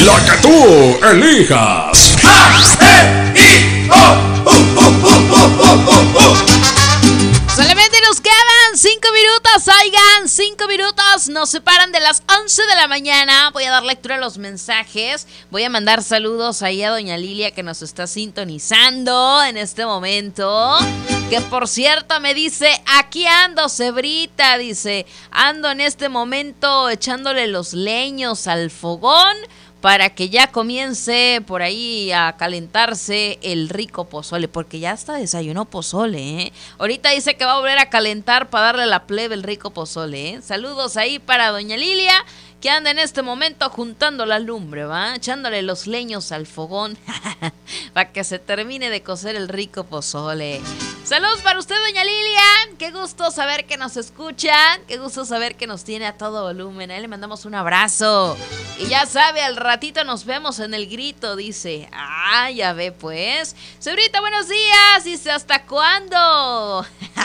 La que tú elijas. Solamente nos quedan 5 minutos, oigan, 5 minutos nos separan de las 11 de la mañana. Voy a dar lectura a los mensajes, voy a mandar saludos ahí a doña Lilia que nos está sintonizando en este momento. Que por cierto me dice, aquí ando, Cebrita, dice, ando en este momento echándole los leños al fogón para que ya comience por ahí a calentarse el rico pozole, porque ya hasta desayunó pozole, ¿eh? Ahorita dice que va a volver a calentar para darle a la plebe el rico pozole, ¿eh? Saludos ahí para doña Lilia, que anda en este momento juntando la lumbre, ¿va? Echándole los leños al fogón para que se termine de cocer el rico pozole. Saludos para usted, doña Lilia. Qué gusto saber que nos escuchan. Qué gusto saber que nos tiene a todo volumen. Ahí le mandamos un abrazo. Y ya sabe, al ratito nos vemos en el grito, dice. Ah, ya ve pues. Cebrita, buenos días. Dice, ¿hasta cuándo?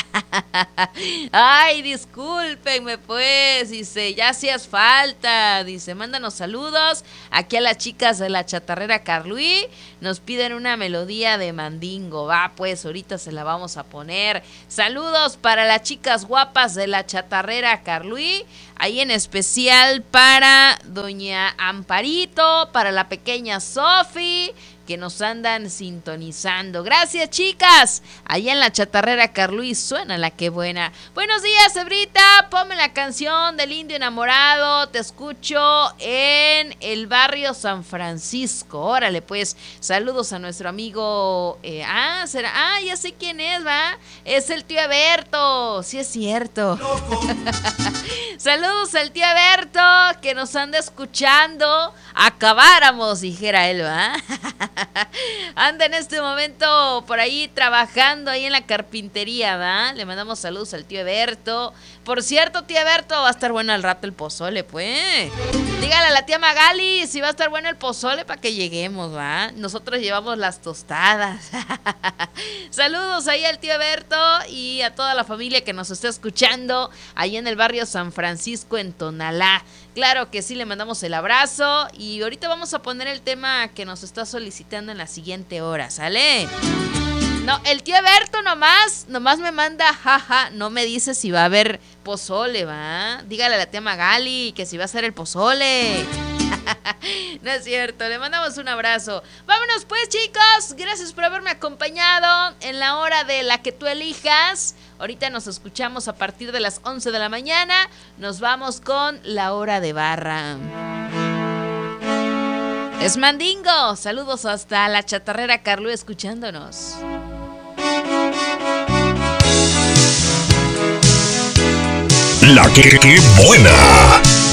Ay, discúlpenme pues. Dice, ya hacías falta. Dice, mándanos saludos. Aquí a las chicas de la chatarrera Carluí nos piden una melodía de Mandingo. Va, pues ahorita se la vamos a poner. Saludos para las chicas guapas de la chatarrera Carluí. Ahí en especial para doña Amparito, para la pequeña Sofi, que nos andan sintonizando. Gracias, chicas. Allá en la chatarrera Carluí suena la que buena. Buenos días, Cebrita. Ponme la canción del Indio Enamorado. Te escucho en el barrio San Francisco. Órale, pues. Saludos a nuestro amigo. Ya sé quién es, ¿va? Es el tío Berto. Sí, es cierto. Saludos al tío Berto, que nos anda escuchando. Acabáramos, dijera él, ¿va? Anda en este momento por ahí trabajando ahí en la carpintería, ¿va? Le mandamos saludos al tío Eberto. Por cierto, tío Eberto, va a estar bueno al rato el pozole, pues. Dígale a la tía Magali si va a estar bueno el pozole para que lleguemos, ¿va? Nosotros llevamos las tostadas. Saludos ahí al tío Eberto y a toda la familia que nos está escuchando ahí en el barrio San Francisco en Tonalá. Claro que sí, le mandamos el abrazo y ahorita vamos a poner el tema que nos está solicitando en la siguiente hora, ¿sale? No, el tío Berto nomás me manda jaja, no me dice si va a haber pozole, ¿va? Dígale a la tía Magali que si va a hacer el pozole. No es cierto, le mandamos un abrazo. Vámonos pues, chicos, gracias por haberme acompañado en la hora de la que tú elijas. Ahorita nos escuchamos a partir de las 11 de la mañana. Nos vamos con la hora de barra. Es Mandingo. Saludos hasta la chatarrera Carlu escuchándonos. La que buena.